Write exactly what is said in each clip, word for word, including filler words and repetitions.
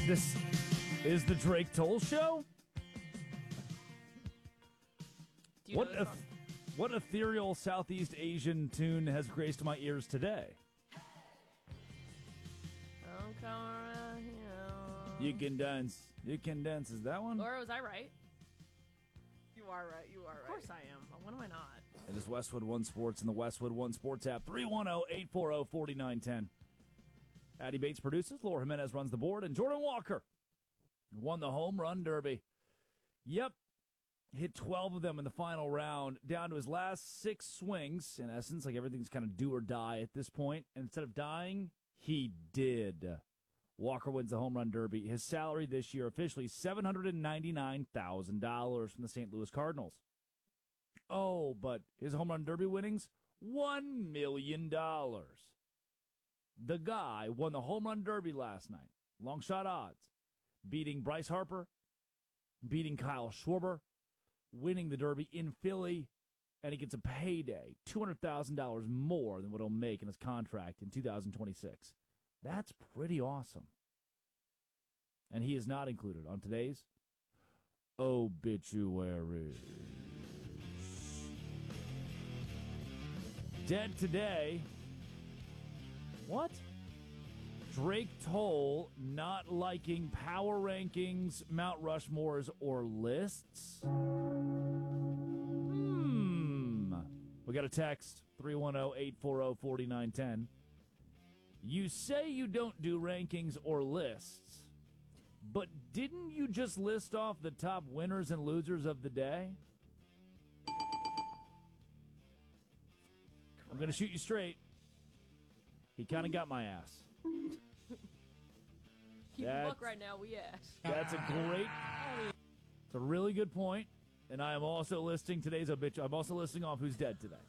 This is the Drake Toll Show? Do you What know this eth- song? what ethereal Southeast Asian tune has graced my ears today? Don't come around here. You can dance. You can dance. Is that one? Laura, was I right? You are right. You are right. Of course I am. When am I not? It is Westwood One Sports and the Westwood One Sports app. three one zero, eight four zero, four nine one zero. Addie Bates produces. Laura Jimenez runs the board. And Jordan Walker won the home run derby. Yep. Hit twelve of them in the final round, down to his last six swings. In essence, like everything's kind of do or die at this point. And instead of dying, he did. Walker wins the home run derby. His salary this year officially seven hundred ninety-nine thousand dollars from the Saint Louis Cardinals. Oh, but his home run derby winnings, one million dollars. The guy won the home run derby last night. Long shot odds. Beating Bryce Harper, beating Kyle Schwarber, winning the derby in Philly, and he gets a payday, two hundred thousand dollars more than what he'll make in his contract in two thousand twenty-six. That's pretty awesome. And he is not included on today's obituary. Dead today. What? Drake Toll not liking power rankings, Mount Rushmores, or lists? Hmm. We got a text, three one zero, eight four zero, four nine one zero. You say you don't do rankings or lists, but didn't you just list off the top winners and losers of the day? I'm going to shoot you straight. He kind of got my ass. Keep That's- a book right now, we ask. That's a great, it's a really good point. And I am also listing today's obituary. I'm also listing off who's dead today.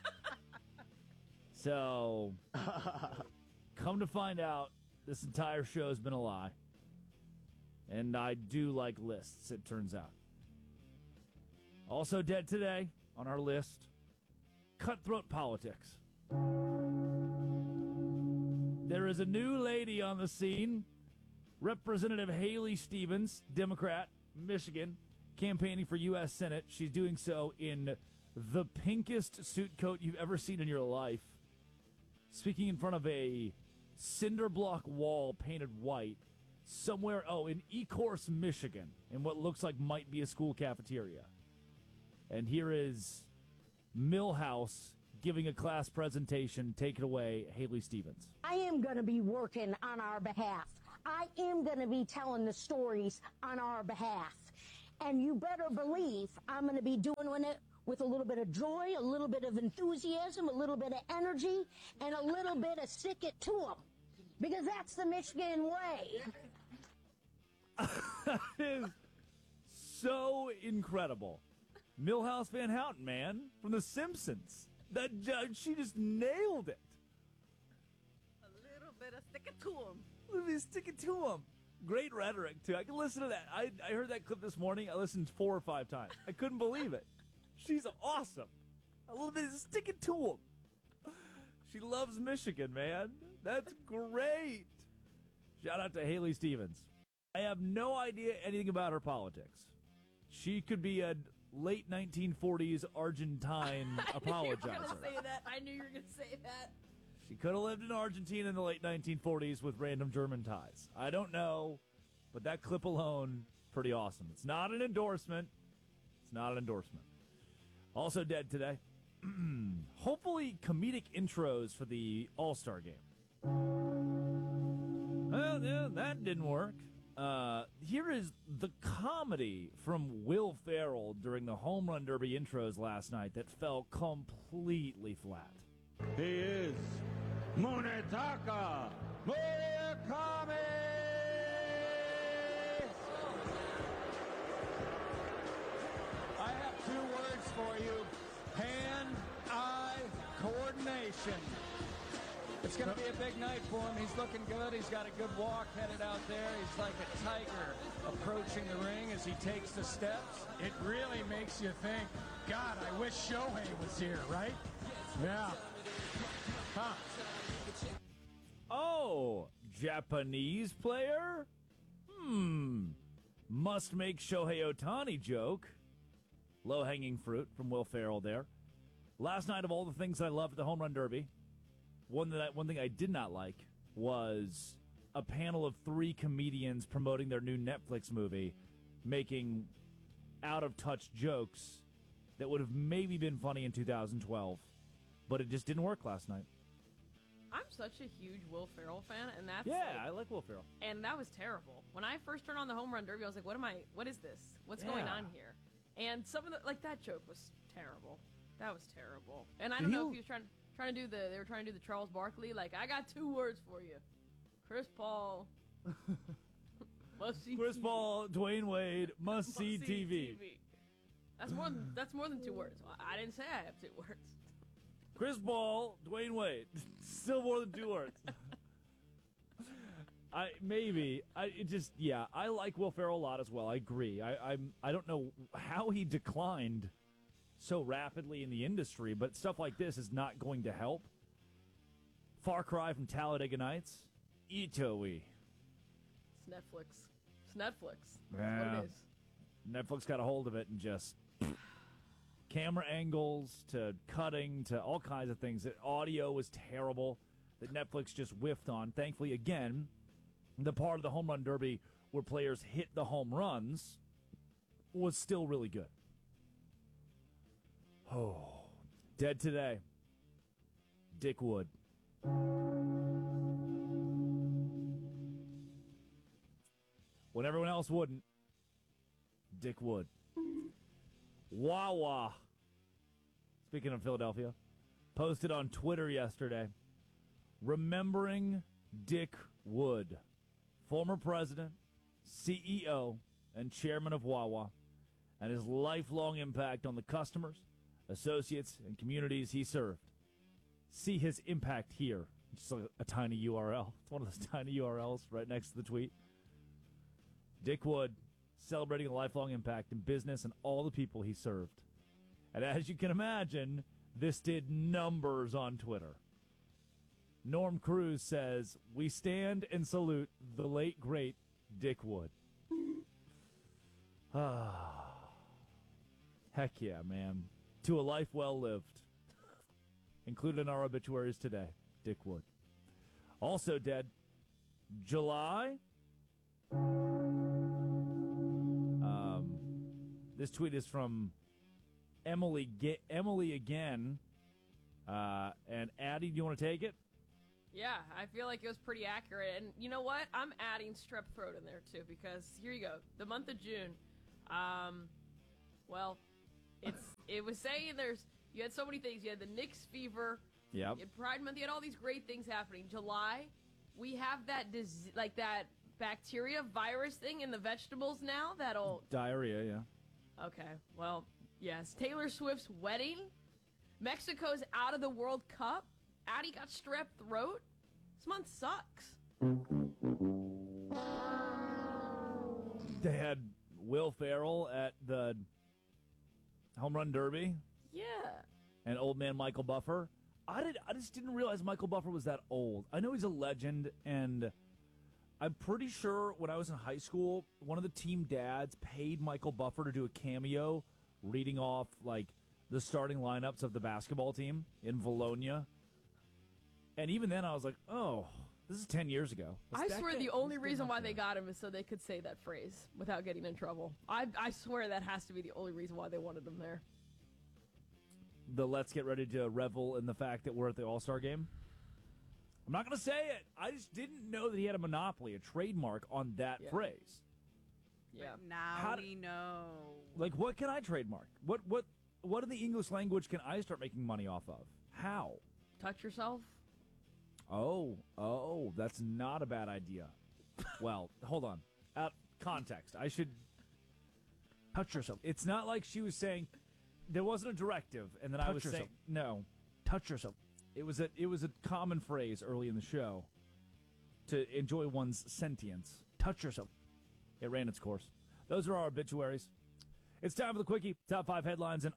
So, come to find out, this entire show has been a lie. And I do like lists, it turns out. Also dead today on our list, cutthroat politics. There is a new lady on the scene, Representative Haley Stevens, Democrat, Michigan, campaigning for U S Senate. She's doing so in the pinkest suit coat you've ever seen in your life, speaking in front of a cinder block wall painted white somewhere, oh, in Ecorse, Michigan, in what looks like might be a school cafeteria. And here is Millhouse giving a class presentation. Take it away, Haley Stevens. I am going to be working on our behalf. I am going to be telling the stories on our behalf. And you better believe I'm going to be doing it with a little bit of joy, a little bit of enthusiasm, a little bit of energy, and a little bit of stick it to them. Because that's the Michigan way. That is so incredible. Millhouse Van Houten, man, from The Simpsons. That judge, she just nailed it. A little bit of stick it to him. Let me stick it to him. Great rhetoric, too. I can listen to that. I, I heard that clip this morning. I listened four or five times. I couldn't believe it. She's awesome. A little bit of stick it to him. She loves Michigan, man. That's great. Shout out to Haley Stevens. I have no idea anything about her politics. She could be a late nineteen forties Argentine I knew you were going to apologizer. say that. I knew you were going to say that. She could have lived in Argentina in the late nineteen forties with random German ties. I don't know, but that clip alone, pretty awesome. It's not an endorsement. It's not an endorsement. Also dead today. Hopefully comedic intros for the All-Star game. Well, yeah, that didn't work. Uh, here is the comedy from Will Ferrell during the home run derby intros last night that fell completely flat. He is Munetaka Murakami! I have two words for you. Hand-eye coordination. It's going to be a big night for him. He's looking good. He's got a good walk headed out there. He's like a tiger approaching the ring as he takes the steps. It really makes you think, God, I wish Shohei was here, right? Yeah. Huh. Oh, Japanese player? Hmm. Must make Shohei Ohtani joke. Low-hanging fruit from Will Ferrell there. Last night, of all the things I loved at the Home Run Derby, one that I, one thing I did not like was a panel of three comedians promoting their new Netflix movie, making out-of-touch jokes that would have maybe been funny in two thousand twelve, but it just didn't work last night. I'm such a huge Will Ferrell fan, and that's Yeah, like- I like Will Ferrell. and that was terrible. When I first turned on the Home Run Derby, I was like, "What am I? What is this? What's going Yeah. on here?" And some of the like that joke was terrible. That was terrible. And I Did don't he know l- if he was trying trying to do the they were trying to do the Charles Barkley. Like, I got two words for you, Chris Paul. Must see Chris T V. Paul, Dwayne Wade, must, Must see T V. That's more than that's more than two words. I I didn't say I have two words. Chris Paul, Dwayne Wade. Still more than two words. I maybe I it just yeah I like Will Ferrell a lot as well. I agree. I I'm I don't know how he declined so rapidly in the industry, but stuff like this is not going to help. Far Cry from Talladega Nights, Itoe. It's Netflix. It's Netflix. That's Yeah. what it is. Netflix got a hold of it and just camera angles to cutting to all kinds of things. The audio was terrible that Netflix just whiffed on. Thankfully, again, the part of the Home Run Derby where players hit the home runs was still really good. Oh, dead today. Dick Wood. When everyone else wouldn't, Dick Wood. Wawa, speaking of Philadelphia, posted on Twitter yesterday, remembering Dick Wood, former president, C E O, and chairman of Wawa, and his lifelong impact on the customers, associates, and communities he served. See his impact here. Just a, a tiny U R L. It's one of those tiny U R Ls right next to the tweet. Dick Wood, celebrating a lifelong impact in business and all the people he served. And as you can imagine, this did numbers on Twitter. Norm Cruz says, "We stand and salute the late, great Dick Wood." Ah, heck yeah, man. To a life well lived. Included in our obituaries today, Dick Wood. Also dead, July. Um, this tweet is from Emily. Ge- Emily again. Uh, and Addie, do you want to take it? Yeah, I feel like it was pretty accurate. And you know what? I'm adding strep throat in there, too, because here you go. The month of June, um, well, it's it was saying there's, you had so many things. You had the Knicks fever. Yep. You had Pride Month. You had all these great things happening. July, we have that, dis- like that bacteria virus thing in the vegetables now that'll, Diarrhea, yeah. okay, well, yes. Taylor Swift's wedding. Mexico's out of the World Cup. Addie got strep throat. This month sucks. They had Will Ferrell at the Home Run Derby Yeah. and old man Michael Buffer. I did. I just didn't realize Michael Buffer was that old. I know he's a legend, and I'm pretty sure when I was in high school, one of the team dads paid Michael Buffer to do a cameo reading off, like, the starting lineups of the basketball team in Bologna. And even then, I was like, oh, this is ten years ago. I That swear guy- the only he's good reason enough why they now. got him is so they could say that phrase without getting in trouble. I, I swear that has to be the only reason why they wanted him there. The let's get ready to revel in the fact that we're at the All-Star game. I'm not going to say it. I just didn't know that he had a monopoly, a trademark on that Yeah. phrase. Yeah. Now How d- we know. Like, what can I trademark? What what what in the English language can I start making money off of? How? Touch yourself. Oh, oh, that's not a bad idea. Well, hold on. Uh, context. I should touch yourself. It's not like she was saying there wasn't a directive, and then I Touch was yourself. saying no. Touch yourself. It was a it was a common phrase early in the show to enjoy one's sentience. Touch yourself. It ran its course. Those are our obituaries. It's time for the quickie. Top five headlines in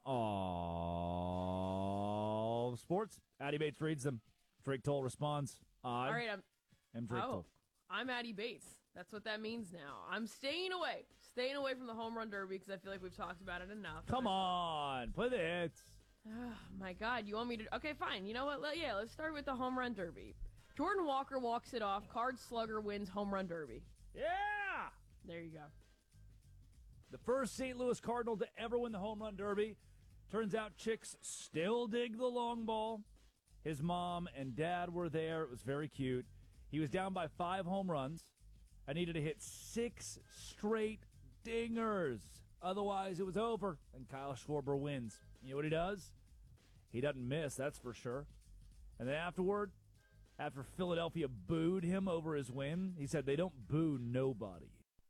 all of sports. Addie Bates reads them. Drake Toll responds. I All right, I'm am Drake oh, Toll. I'm Addie Bates. That's what that means now. I'm staying away. Staying away from the home run derby because I feel like we've talked about it enough. Come on, play the hits. Oh, my God, you want me to... Okay, fine. You know what? Let, yeah, let's start with the home run derby. Jordan Walker walks it off. Card Slugger wins home run derby. Yeah! There you go. The first Saint Louis Cardinal to ever win the home run derby. Turns out chicks still dig the long ball. His mom and dad were there. It was very cute. He was down by five home runs. I needed to hit six straight dingers. Otherwise, it was over, and Kyle Schwarber wins. You know what he does? He doesn't miss, that's for sure. And then afterward, after Philadelphia booed him over his win, he said they don't boo nobody.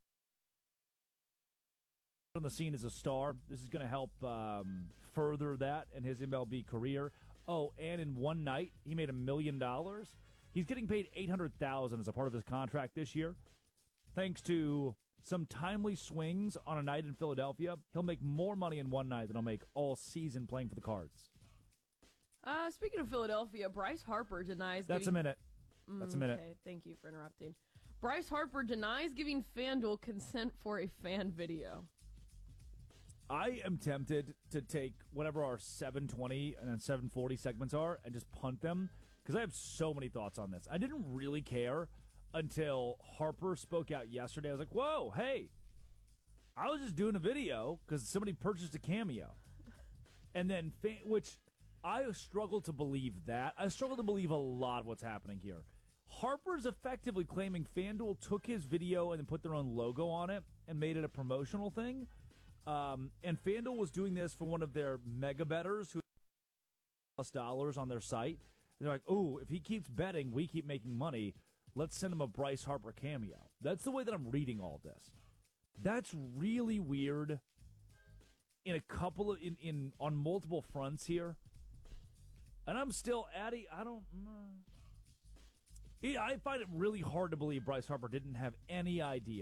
On the scene as a star. This is going to help um, further that in his M L B career. Oh, and in one night, he made a million dollars. He's getting paid eight hundred thousand dollars as a part of his contract this year. Thanks to some timely swings on a night in Philadelphia, he'll make more money in one night than he'll make all season playing for the Cards. Uh, speaking of Philadelphia, Bryce Harper denies... That's giving... a minute. That's a minute. Okay, thank you for interrupting. Bryce Harper denies giving FanDuel consent for a fan video. I am tempted to take whatever our seven twenty and then seven forty segments are and just punt them because I have so many thoughts on this. I didn't really care until Harper spoke out yesterday. I was like, whoa, hey, I was just doing a video because somebody purchased a Cameo. And then, which I struggle to believe that. I struggle to believe a lot of what's happening here. Harper's effectively claiming FanDuel took his video and then put their own logo on it and made it a promotional thing. Um, and FanDuel was doing this for one of their mega bettors who plus dollars on their site. And they're like, oh, if he keeps betting, we keep making money. Let's send him a Bryce Harper cameo. That's the way that I'm reading all this. That's really weird in a couple of, in, in on multiple fronts here. And I'm still, Addy, I don't know. Yeah, I find it really hard to believe Bryce Harper didn't have any idea.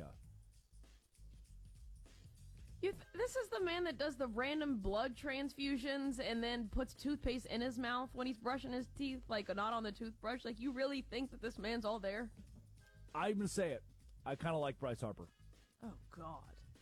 You th- this is the man that does the random blood transfusions and then puts toothpaste in his mouth when he's brushing his teeth, like not on the toothbrush. Like, you really think that this man's all there? I'm going to say it. I kind of like Bryce Harper. Oh, God.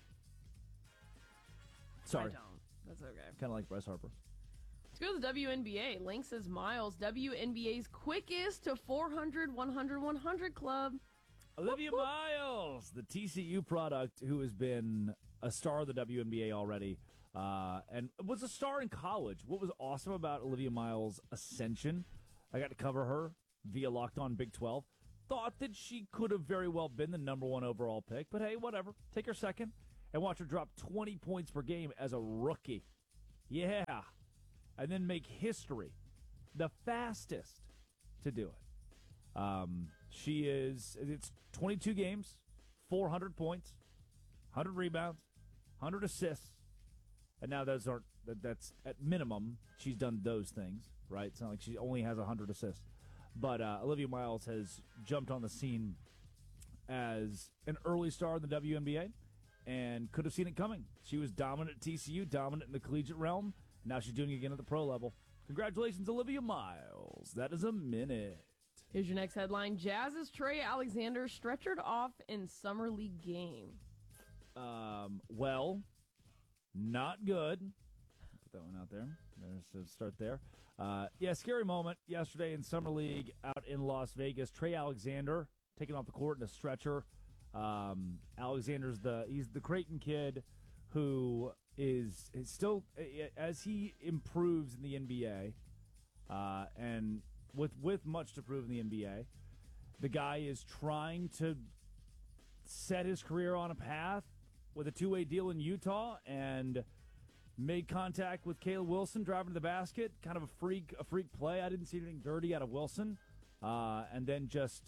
Sorry. I don't. That's okay. Kind of like Bryce Harper. Let's go to the W N B A. Link says Miles, W N B A's quickest to four hundred, one hundred, one hundred club. Olivia whoop, whoop. Miles, the T C U product who has been a star of the W N B A already uh, and was a star in college. What was awesome about Olivia Miles' ascension, I got to cover her via Locked On Big twelve. Thought that she could have very well been the number one overall pick, but hey, whatever. Take her second and watch her drop twenty points per game as a rookie. Yeah. And then make history. The fastest to do it. Um, she is, it's twenty-two games, four hundred points, one hundred rebounds, one hundred assists. And now those aren't, that, that's at minimum, she's done those things, right? It's not like she only has one hundred assists. But uh, Olivia Miles has jumped on the scene as an early star in the W N B A and could have seen it coming. She was dominant at T C U, dominant in the collegiate realm. Now she's doing it again at the pro level. Congratulations, Olivia Miles. That is a minute. Here's your next headline. Jazz's Trey Alexander stretchered off in summer league game. Um, well, not good. Put that one out there. There's a start there. Uh, yeah, scary moment yesterday in summer league out in Las Vegas. Trey Alexander taken off the court in a stretcher. Um, Alexander's the he's the Creighton kid who is, is still, as he improves in the N B A, uh, and with with much to prove in the N B A, the guy is trying to set his career on a path with a two-way deal in Utah and made contact with Caleb Wilson driving to the basket. Kind of a freak, a freak play. I didn't see anything dirty out of Wilson, uh, and then just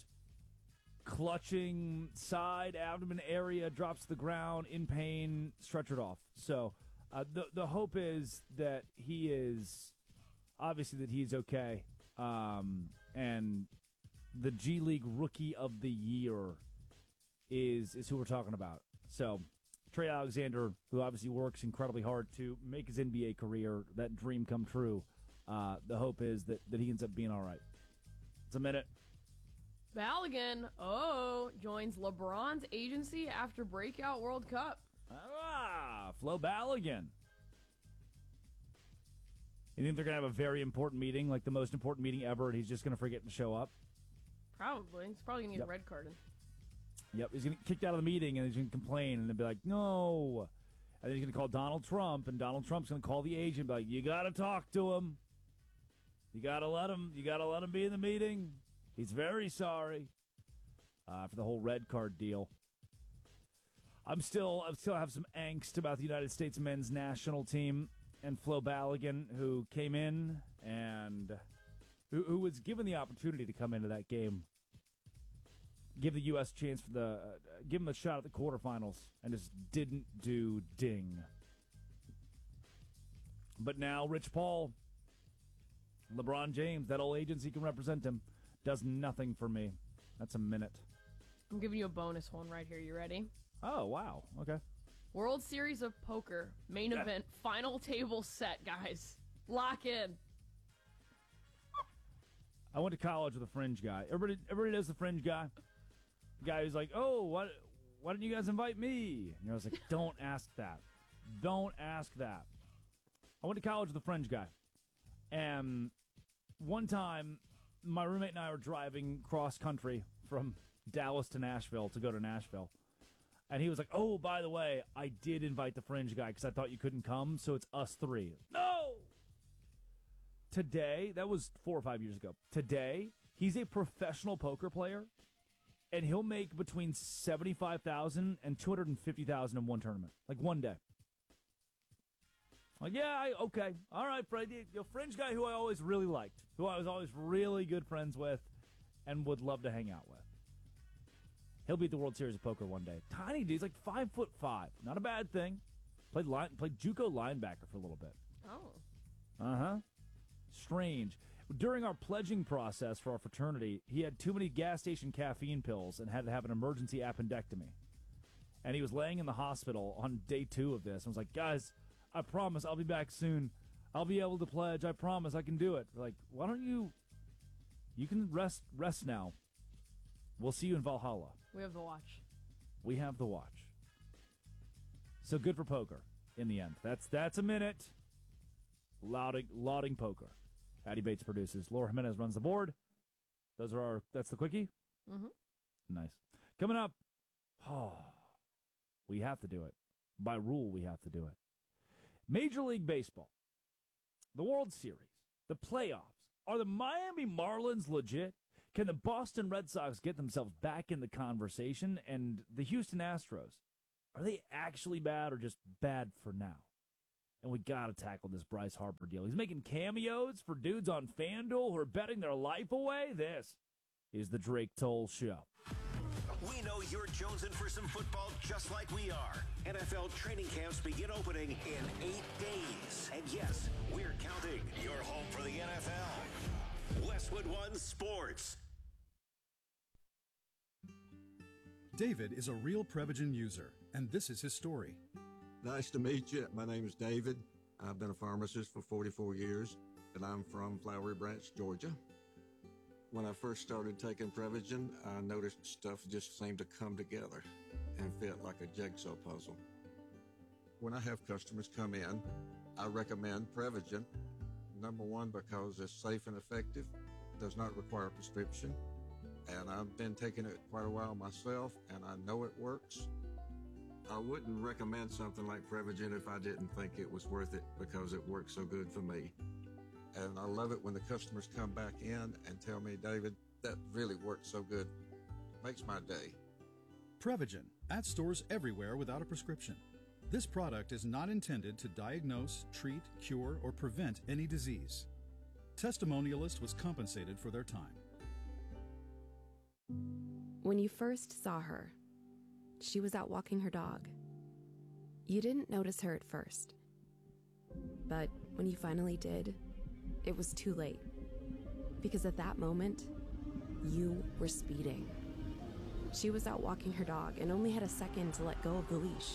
clutching side abdomen area, drops to the ground in pain, stretchered off. So uh, the the hope is that he is obviously that he's okay, um, and the G League Rookie of the Year is is who we're talking about. So Trey Alexander, who obviously works incredibly hard to make his N B A career, that dream come true. Uh, the hope is that that he ends up being all right. It's a minute. Balogun, oh, joins LeBron's agency after breakout World Cup. Ah, Flo Balogun. You think they're going to have a very important meeting, like the most important meeting ever, and he's just going to forget to show up? Probably. He's probably going to get Yep. a red carded. Yep, he's going to get kicked out of the meeting, and he's going to complain, and they'll be like, no. And then he's going to call Donald Trump, and Donald Trump's going to call the agent, and be like, you got to talk to him. You got to let him, you got to let him be in the meeting. He's very sorry uh, for the whole red card deal. I'm still, I still have some angst about the United States men's national team and Flo Balogun, who came in and who, who was given the opportunity to come into that game, give the U S a chance for the, uh, give him a shot at the quarterfinals, and just didn't do ding. But now Rich Paul, LeBron James, that old agency can represent him, does nothing for me. That's a minute. I'm giving you a bonus one right here. You ready? Oh, wow. Okay. World Series of Poker, main Yeah. event, final table set, guys. Lock in. I went to college with a fringe guy. Everybody, everybody knows the fringe guy. The guy who's like, oh, what, why didn't you guys invite me? And I was like, don't ask that. Don't ask that. I went to college with a fringe guy. And one time, my roommate and I were driving cross country from Dallas to Nashville to go to Nashville. And he was like, oh, by the way, I did invite the fringe guy because I thought you couldn't come, so it's us three. No! Today, that was four or five years ago. Today, he's a professional poker player, and he'll make between seventy-five thousand dollars and two hundred fifty thousand dollars in one tournament, like one day. Like, yeah, I, okay, all right, Fred, the fringe guy who I always really liked, who I was always really good friends with and would love to hang out with. He'll be at the World Series of Poker one day. Tiny dude, he's like five foot five. Not a bad thing. Played line, played JUCO linebacker for a little bit. Oh. Uh-huh. Strange. During our pledging process for our fraternity, he had too many gas station caffeine pills and had to have an emergency appendectomy. And he was laying in the hospital on day two of this. I was like, guys, I promise I'll be back soon. I'll be able to pledge. I promise I can do it. We're like, why don't you, you can rest rest now. We'll see you in Valhalla. We have the watch. We have the watch. So good for poker in the end. That's that's a minute. Lauding, lauding poker. Addy Bates produces. Laura Jimenez runs the board. Those are our, that's the quickie? Mm-hmm. Nice. Coming up, oh, we have to do it. By rule, we have to do it. Major League Baseball, the World Series, the playoffs. Are the Miami Marlins legit? Can the Boston Red Sox get themselves back in the conversation? And the Houston Astros, are they actually bad or just bad for now? And we got to tackle this Bryce Harper deal. He's making cameos for dudes on FanDuel who are betting their life away. This is the Drake Toll Show. We know you're jonesing for some football just like we are. N F L training camps begin opening in eight days. And yes, we're counting. Your home for the N F L. Westwood One Sports. David is a real Prevagen user, and this is his story. Nice to meet you. My name is David. I've been a pharmacist for forty-four years, and I'm from Flowery Branch, Georgia. When I first started taking Prevagen, I noticed stuff just seemed to come together and fit like a jigsaw puzzle. When I have customers come in, I recommend Prevagen. Number one, because it's safe and effective, does not require a prescription, and I've been taking it quite a while myself, and I know it works. I wouldn't recommend something like Prevagen if I didn't think it was worth it because it works so good for me. And I love it when the customers come back in and tell me, David, that really worked so good. Makes my day. Prevagen, at stores everywhere without a prescription. This product is not intended to diagnose, treat, cure, or prevent any disease. Testimonialist was compensated for their time. When you first saw her, she was out walking her dog. You didn't notice her at first. But when you finally did, it was too late. Because at that moment, you were speeding. She was out walking her dog and only had a second to let go of the leash.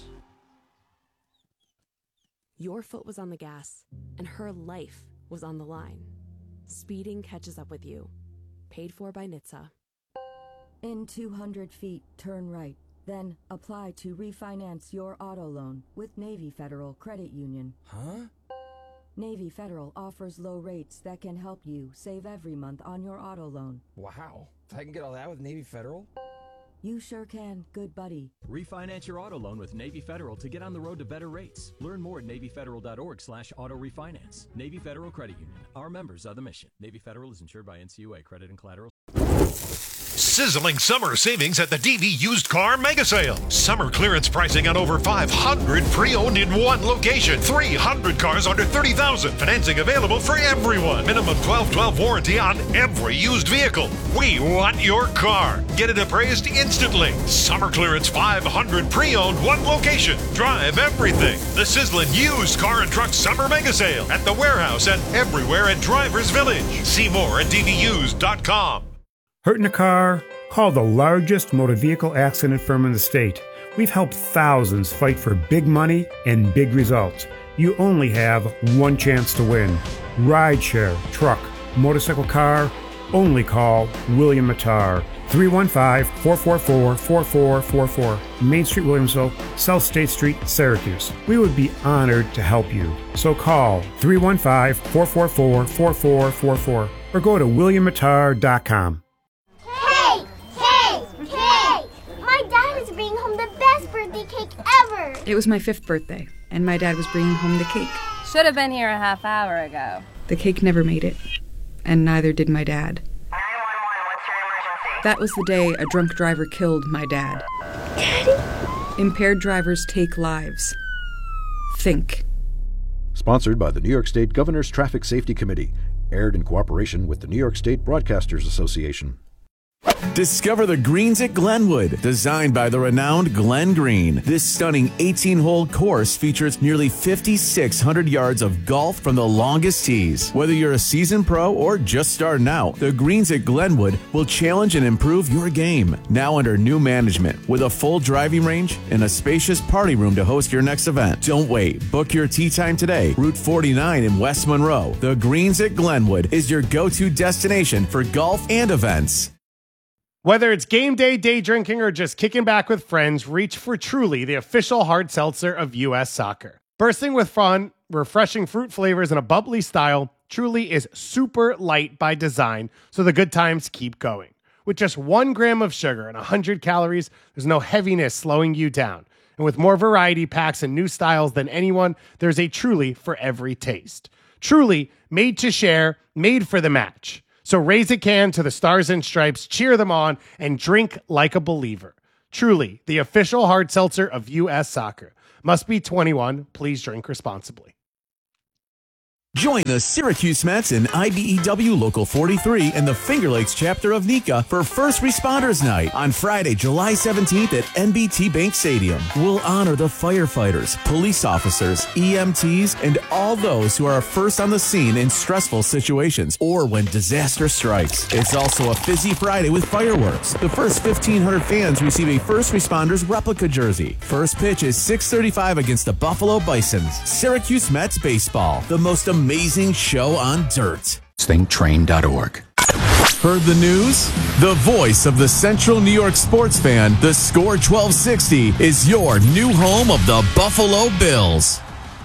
Your foot was on the gas, and her life was on the line. Speeding catches up with you. Paid for by N H T S A. In two hundred feet, turn right. Then apply to refinance your auto loan with Navy Federal Credit Union. Huh? Navy Federal offers low rates that can help you save every month on your auto loan. Wow. I can get all that with Navy Federal? You sure can, good buddy. Refinance your auto loan with Navy Federal to get on the road to better rates. Learn more at NavyFederal.org slash auto refinance. Navy Federal Credit Union. Our members are the mission. Navy Federal is insured by N C U A. Credit and collateral. Sizzling summer savings at the D V Used Car Mega Sale. Summer clearance pricing on over five hundred pre-owned in one location. three hundred cars under thirty thousand dollars. Financing available for everyone. Minimum twelve twelve warranty on every used vehicle. We want your car. Get it appraised instantly. Summer clearance five hundred pre-owned, one location. Drive everything. The sizzling used car and truck summer mega sale at the warehouse and everywhere at Drivers Village. See more at D V used dot com. Hurt in a car? Call the largest motor vehicle accident firm in the state. We've helped thousands fight for big money and big results. You only have one chance to win. Rideshare, truck, motorcycle, car, only call William Mattar. three one five, four four four, four four four four. Main Street, Williamsville, South State Street, Syracuse. We would be honored to help you. So call three one five, four four four, four four four four or go to william mattar dot com. Cake ever! It was my fifth birthday, and my dad was bringing home the cake. Should have been here a half hour ago. The cake never made it, and neither did my dad. nine one one, what's your emergency? That was the day a drunk driver killed my dad. Daddy? Impaired drivers take lives. Think. Sponsored by the New York State Governor's Traffic Safety Committee. Aired in cooperation with the New York State Broadcasters Association. Discover the greens at Glenwood, designed by the renowned Glenn Green. This stunning eighteen-hole course features nearly fifty-six hundred yards of golf from the longest tees. Whether you're a seasoned pro or just starting out, the greens at Glenwood will challenge and improve your game. Now under new management, with a full driving range and a spacious party room to host your next event. Don't wait. Book your tee time today. Route forty-nine in West Monroe. The greens at Glenwood is your go-to destination for golf and events. Whether it's game day, day drinking, or just kicking back with friends, reach for Truly, the official hard seltzer of U S Soccer. Bursting with fun, refreshing fruit flavors, and a bubbly style, Truly is super light by design, so the good times keep going. With just one gram of sugar and one hundred calories, there's no heaviness slowing you down. And with more variety packs and new styles than anyone, there's a Truly for every taste. Truly, made to share, made for the match. So raise a can to the Stars and Stripes, cheer them on, and drink like a believer. Truly, the official hard seltzer of U S Soccer. Must be twenty-one. Please drink responsibly. Join the Syracuse Mets and I B E W Local forty-three and the Finger Lakes chapter of NECA for First Responders Night on Friday, July seventeenth at N B T Bank Stadium. We'll honor the firefighters, police officers, E M Ts, and all those who are first on the scene in stressful situations or when disaster strikes. It's also a busy Friday with fireworks. The first fifteen hundred fans receive a First Responders replica jersey. First pitch is six thirty-five against the Buffalo Bisons. Syracuse Mets Baseball, the most amazing Amazing show on dirt. think train dot org. Heard the news? The voice of the Central New York sports fan, the Score twelve sixty, is your new home of the Buffalo Bills.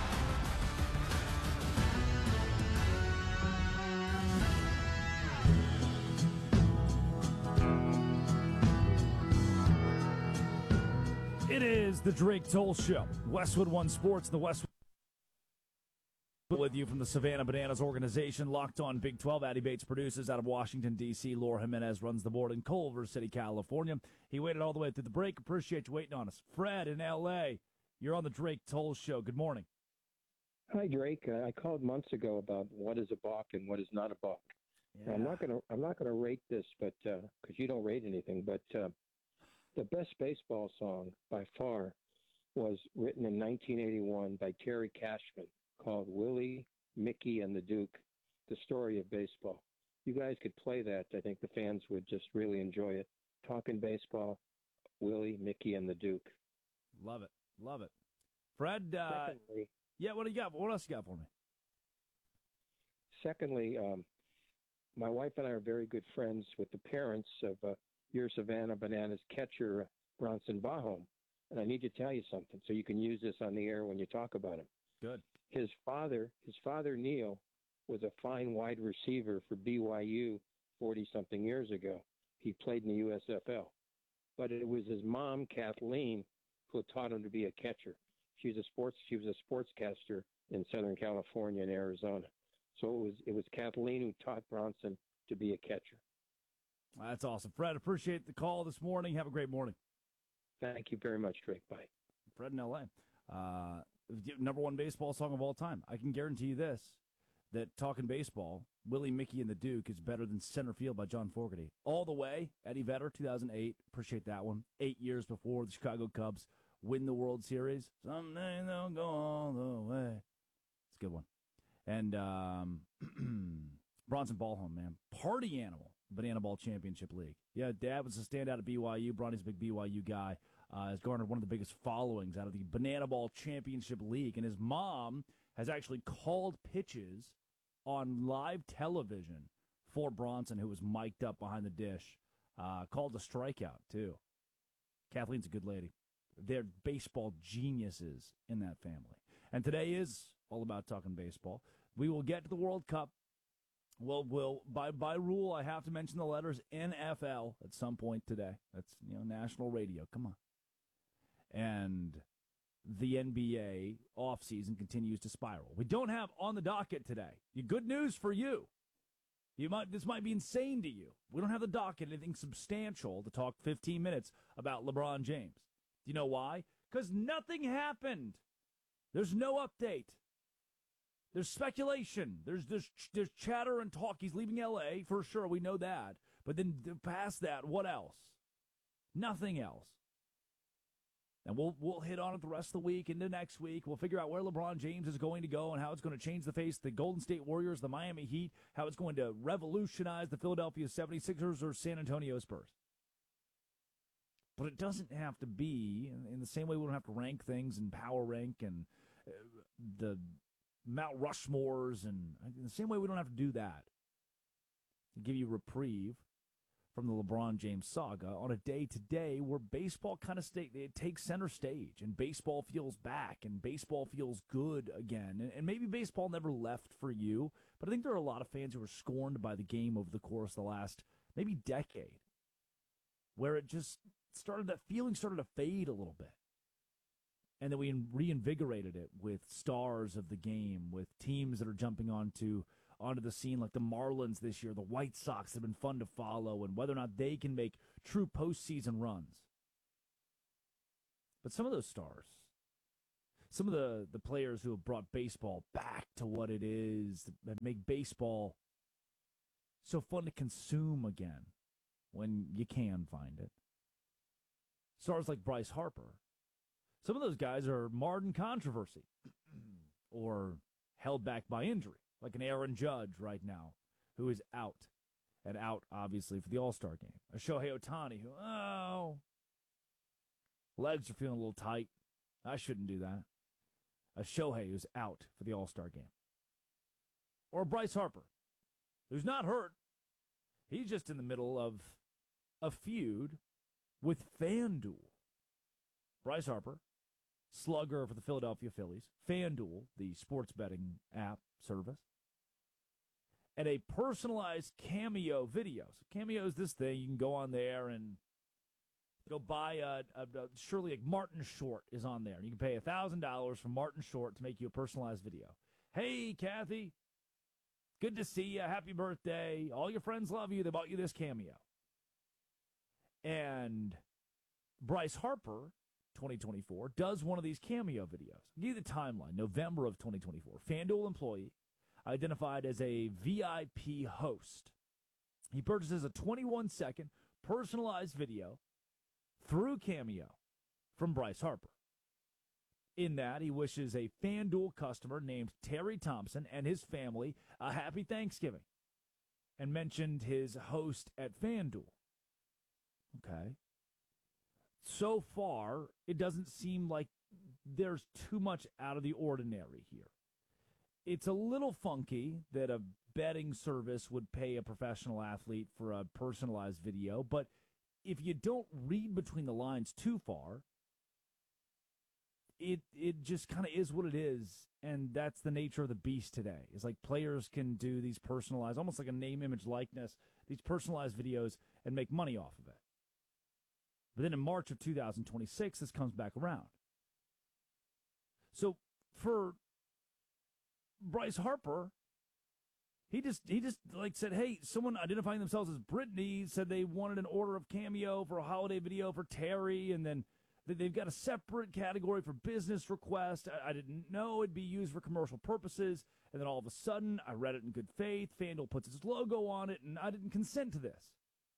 It is the Drake Toll Show. Westwood One Sports, the Westwood. With you from the Savannah Bananas organization, Locked On Big twelve. Addy Bates produces out of Washington, D C Laura Jimenez runs the board in Culver City, California. He waited all the way through the break. Appreciate you waiting on us. Fred in L A, you're on the Drake Toll Show. Good morning. Hi, Drake. Uh, I called months ago about what is a balk and what is not a balk. Yeah. I'm not gonna I'm not gonna rate this, but because uh, you don't rate anything, but uh, the best baseball song by far was written in nineteen eighty-one by Terry Cashman, called Willie, Mickey, and the Duke, the story of baseball. You guys could play that. I think the fans would just really enjoy it. Talking baseball, Willie, Mickey, and the Duke. Love it. Love it. Fred, uh, secondly, yeah, what do you got? What else you got for me? Secondly, um, my wife and I are very good friends with the parents of uh, your Savannah Bananas catcher, Bronson Bahom. And I need to tell you something, so you can use this on the air when you talk about him. Good. His father, his father Neil, was a fine wide receiver for B Y U forty-something years ago. He played in the U S F L. But it was his mom, Kathleen, who taught him to be a catcher. She was a sports she was a sportscaster in Southern California and Arizona. So it was it was Kathleen who taught Bronson to be a catcher. That's awesome. Fred, appreciate the call this morning. Have a great morning. Thank you very much, Drake. Bye. Fred in L A. Uh, number one baseball song of all time. I can guarantee you this, that talking baseball, Willie, Mickey, and the Duke is better than Center Field by John Fogerty. All the way, Eddie Vedder, two thousand eight. Appreciate that one. Eight years before the Chicago Cubs win the World Series. Someday they'll go all the way. It's a good one. And um, Bronson Ballhorn, man. Party animal. Banana Ball Championship League. Yeah, Dad was a standout at B Y U. Bronny's a big B Y U guy. Uh, has garnered one of the biggest followings out of the Banana Ball Championship League. And his mom has actually called pitches on live television for Bronson, who was mic'd up behind the dish. Uh, called a strikeout, too. Kathleen's a good lady. They're baseball geniuses in that family. And today is all about talking baseball. We will get to the World Cup. Well, well, by by rule, I have to mention the letters N F L at some point today. That's, you know, national radio. Come on. And the N B A offseason continues to spiral. We don't have on the docket today. Good news for you. You might this might be insane to you. We don't have the docket, anything substantial to talk fifteen minutes about LeBron James. Do you know why? Because nothing happened. There's no update. There's speculation. There's, there's there's chatter and talk. He's leaving L A for sure. We know that. But then past that, what else? Nothing else. And we'll we'll hit on it the rest of the week into next week. We'll figure out where LeBron James is going to go and how it's going to change the face of the Golden State Warriors, the Miami Heat, how it's going to revolutionize the Philadelphia seventy-sixers or San Antonio Spurs. But it doesn't have to be in the same way we don't have to rank things and power rank and uh, the Mount Rushmores, and in the same way we don't have to do that. To give you reprieve from the LeBron James saga on a day today where baseball kind of stay, it takes center stage, and baseball feels back, and baseball feels good again. And, and maybe baseball never left for you, but I think there are a lot of fans who are scorned by the game over the course of the last maybe decade, where it just started, that feeling started to fade a little bit. And then we reinvigorated it with stars of the game, with teams that are jumping onto onto the scene like the Marlins this year, the White Sox have been fun to follow, and whether or not they can make true postseason runs. But some of those stars, some of the, the players who have brought baseball back to what it is, that make baseball so fun to consume again when you can find it. Stars like Bryce Harper. Some of those guys are marred in controversy or held back by injury, like an Aaron Judge right now, who is out, and out, obviously, for the All-Star game. A Shohei Ohtani, who, oh, legs are feeling a little tight. I shouldn't do that. A Shohei who's out for the All-Star game. Or Bryce Harper, who's not hurt. He's just in the middle of a feud with FanDuel. Bryce Harper, slugger for the Philadelphia Phillies, FanDuel, the sports betting app service, and a personalized Cameo video. So Cameo is this thing. You can go on there and go buy a, a, a surely like Martin Short is on there. You can pay one thousand dollars for Martin Short to make you a personalized video. Hey, Kathy, good to see you. Happy birthday. All your friends love you. They bought you this Cameo. And Bryce Harper, twenty twenty-four, does one of these Cameo videos. I'll give you the timeline. November of twenty twenty-four. FanDuel employee identified as a V I P host. He purchases a twenty-one second personalized video through Cameo from Bryce Harper. In that, he wishes a FanDuel customer named Terry Thompson and his family a happy Thanksgiving and mentioned his host at FanDuel. Okay. So far, it doesn't seem like there's too much out of the ordinary here. It's a little funky that a betting service would pay a professional athlete for a personalized video, but if you don't read between the lines too far, it it just kind of is what it is, and that's the nature of the beast today. It's like players can do these personalized, almost like a name, image, likeness, these personalized videos and make money off of it. But then in March of two thousand twenty-six, this comes back around. So for Bryce Harper, he just he just like said, hey, someone identifying themselves as Brittany said they wanted an order of Cameo for a holiday video for Terry, and then they've got a separate category for business request. I, I didn't know it'd be used for commercial purposes, and then all of a sudden, I read it in good faith. FanDuel puts its logo on it, and I didn't consent to this.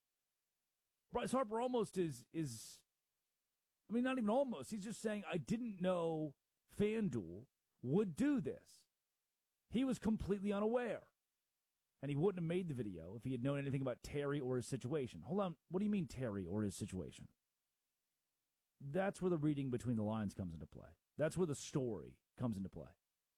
Bryce Harper almost is is, I mean, not even almost. He's just saying, I didn't know FanDuel would do this. He was completely unaware. And he wouldn't have made the video if he had known anything about Terry or his situation. Hold on, what do you mean Terry or his situation? That's where the reading between the lines comes into play. That's where the story comes into play.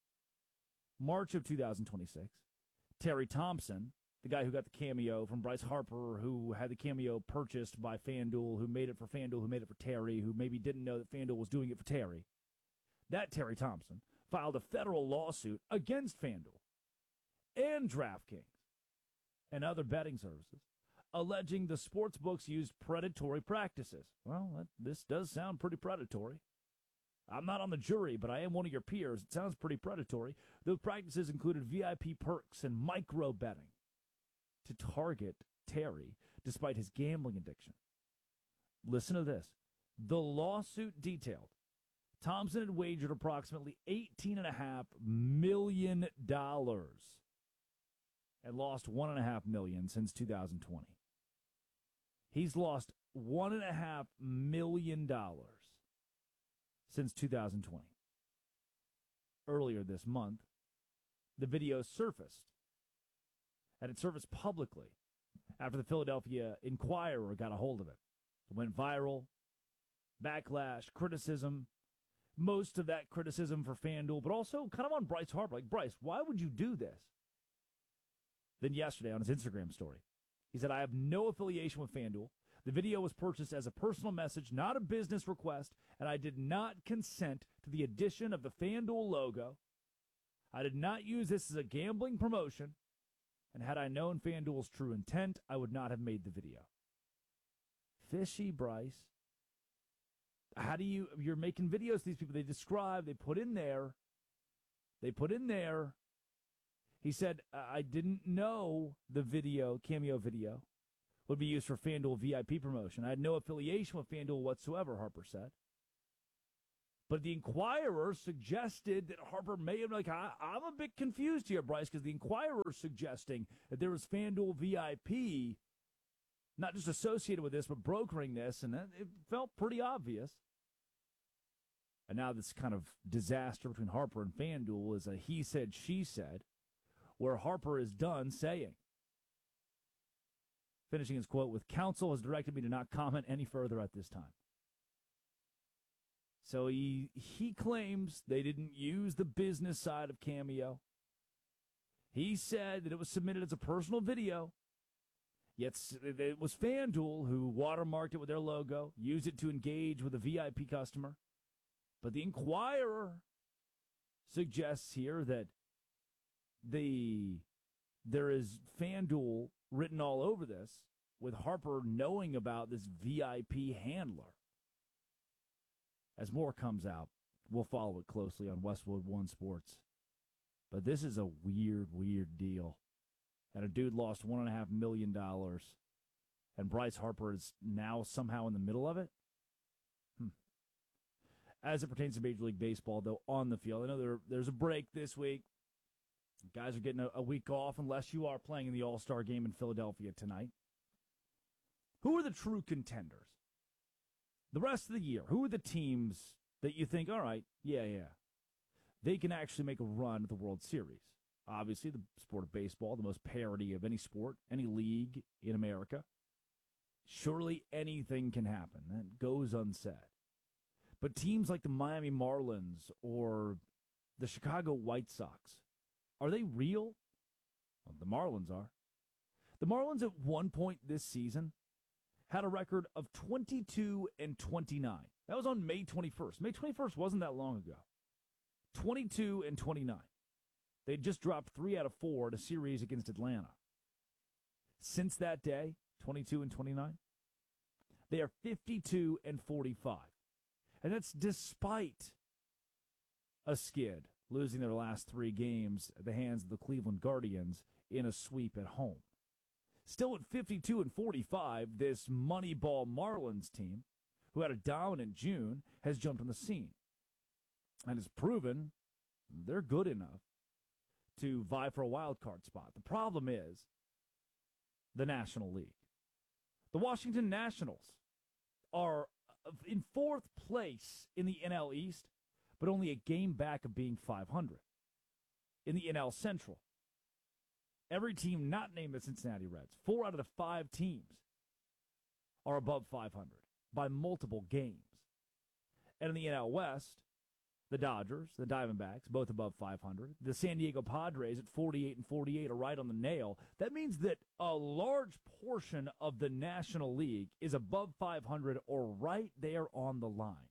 March of two thousand twenty-six, Terry Thompson, the guy who got the Cameo from Bryce Harper, who had the Cameo purchased by FanDuel, who made it for FanDuel, who made it for Terry, who maybe didn't know that FanDuel was doing it for Terry. That Terry Thompson filed a federal lawsuit against FanDuel and DraftKings and other betting services, alleging the sports books used predatory practices. Well, that, this does sound pretty predatory. I'm not on the jury, but I am one of your peers. It sounds pretty predatory. Those practices included V I P perks and micro betting to target Terry despite his gambling addiction. Listen to this. The lawsuit detailed Thompson had wagered approximately eighteen point five million dollars and lost one point five million dollars since two thousand twenty. He's lost one point five million dollars since two thousand twenty. Earlier this month, the video surfaced, and it surfaced publicly after the Philadelphia Inquirer got a hold of it. It went viral, backlash, criticism, most of that criticism for FanDuel, but also kind of on Bryce Harper. Like, Bryce, why would you do this? Then yesterday on his Instagram story, he said, I have no affiliation with FanDuel. The video was purchased as a personal message, not a business request, and I did not consent to the addition of the FanDuel logo. I did not use this as a gambling promotion, and had I known FanDuel's true intent, I would not have made the video. Fishy, Bryce. How do you, you're making videos, these people, they describe, they put in there, they put in there, he said, I didn't know the video, Cameo video, would be used for FanDuel V I P promotion. I had no affiliation with FanDuel whatsoever, Harper said. But the Inquirer suggested that Harper may have, like, I, I'm a bit confused here, Bryce, because the Inquirer is suggesting that there was FanDuel V I P, not just associated with this, but brokering this, and it felt pretty obvious. And now this kind of disaster between Harper and FanDuel is a he said, she said, where Harper is done saying. Finishing his quote with, counsel has directed me to not comment any further at this time. So he he claims they didn't use the business side of Cameo. He said that it was submitted as a personal video. Yet it was FanDuel who watermarked it with their logo, used it to engage with a V I P customer. But the Inquirer suggests here that the there is FanDuel written all over this, with Harper knowing about this V I P handler. As more comes out, we'll follow it closely on Westwood One Sports. But this is a weird, weird deal. And a dude lost one point five million dollars, and Bryce Harper is now somehow in the middle of it? Hmm. As it pertains to Major League Baseball, though, on the field, I know there, there's a break this week. Guys are getting a, a week off unless you are playing in the All-Star game in Philadelphia tonight. Who are the true contenders? The rest of the year, who are the teams that you think, all right, yeah, yeah, they can actually make a run at the World Series? Obviously, the sport of baseball, the most parity of any sport, any league in America. Surely anything can happen. That goes unsaid. But teams like the Miami Marlins or the Chicago White Sox, are they real? Well, the Marlins are. The Marlins at one point this season had a record of twenty-two and twenty-nine. That was on May twenty-first. May twenty-first wasn't that long ago. twenty-two and twenty-nine. They just dropped three out of four in a series against Atlanta. Since that day, twenty-two and twenty-nine, they are fifty-two and forty-five. And that's despite a skid, losing their last three games at the hands of the Cleveland Guardians in a sweep at home. Still at fifty-two and forty-five, this Moneyball Marlins team, who had a dominant June, has jumped on the scene and has proven they're good enough to vie for a wild card spot. The problem is the National League. The Washington Nationals are in fourth place in the N L East, but only a game back of being five hundred. In the N L Central, every team not named the Cincinnati Reds, four out of the five teams, are above five hundred by multiple games. And in the N L West, the Dodgers, the Diamondbacks, both above five hundred. The San Diego Padres at forty-eight and forty-eight are right on the nail. That means that a large portion of the National League is above five hundred or right there on the line.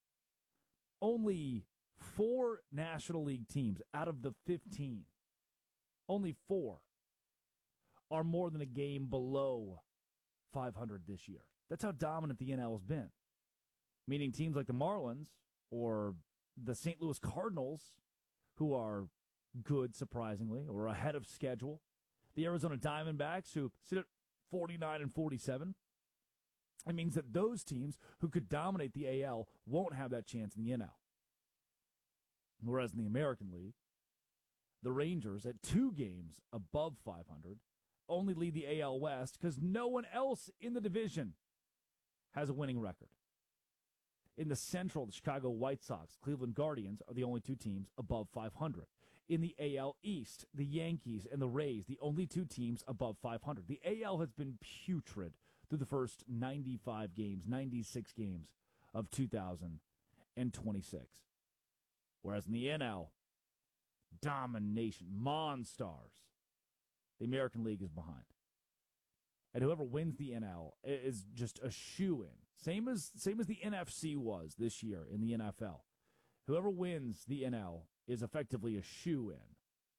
Only four National League teams out of the fifteen, only four, are more than a game below five hundred this year. That's how dominant the N L has been. Meaning teams like the Marlins or the Saint Louis Cardinals, who are good, surprisingly, or ahead of schedule. The Arizona Diamondbacks, who sit at forty-nine and forty-seven. It means that those teams who could dominate the A L won't have that chance in the N L. Whereas in the American League, the Rangers, at two games above five hundred, only lead the A L West because no one else in the division has a winning record. In the Central, the Chicago White Sox, Cleveland Guardians are the only two teams above five hundred. In the A L East, the Yankees and the Rays, the only two teams above five hundred. The A L has been putrid through the first ninety-five games, ninety-six games of two thousand twenty-six. Whereas in the N L, domination, Monstars. The American League is behind. And whoever wins the N L is just a shoo-in. Same as same as the N F C was this year in the N F L. Whoever wins the N L is effectively a shoo-in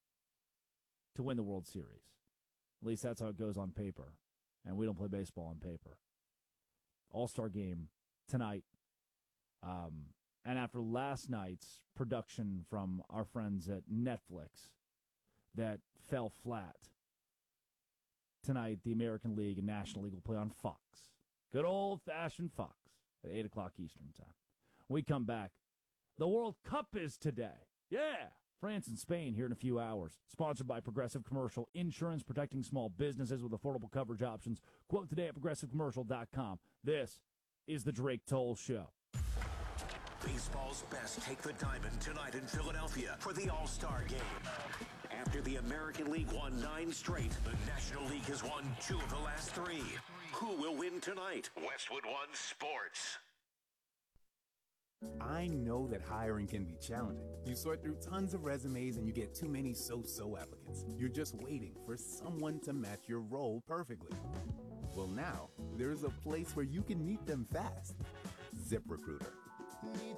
to win the World Series. At least that's how it goes on paper. And we don't play baseball on paper. All-Star game tonight. Um, and after last night's production from our friends at Netflix that fell flat, tonight the American League and National League will play on Fox. Good old-fashioned Fox at eight o'clock Eastern time. When we come back, the World Cup is today. Yeah, France and Spain here in a few hours. Sponsored by Progressive Commercial Insurance, protecting small businesses with affordable coverage options. Quote today at progressive commercial dot com. This is the Drake Toll Show. Baseball's best take the diamond tonight in Philadelphia for the All-Star Game. After the American League won nine straight, the National League has won two of the last three. Who will win tonight? Westwood One Sports. I know that hiring can be challenging. You sort through tons of resumes and you get too many so-so applicants. You're just waiting for someone to match your role perfectly. Well, now, there's a place where you can meet them fast. ZipRecruiter.